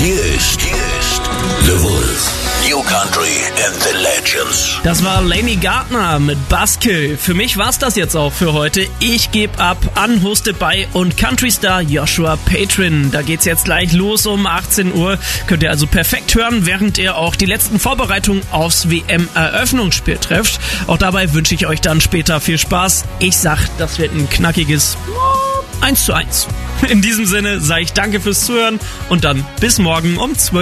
Hier ist The Wolf. New Country and the Legends. Das war Laney Gardner mit Buzzkill. Für mich war's das jetzt auch für heute. Ich gebe ab an Hosted by und Country-Star Joshua Patron. Da geht's jetzt gleich los um 18 Uhr. Könnt ihr also perfekt hören, während ihr auch die letzten Vorbereitungen aufs WM-Eröffnungsspiel trefft. Auch dabei wünsche ich euch dann später viel Spaß. Ich sag, das wird ein knackiges 1:1. In diesem Sinne sage ich danke fürs Zuhören und dann bis morgen um 12.